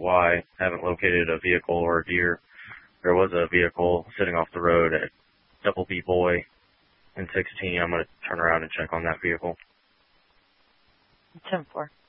why. Haven't located a vehicle or a deer. There was a vehicle sitting off the road at Double B Boy in 16. I'm going to turn around and check on that vehicle. 10-4.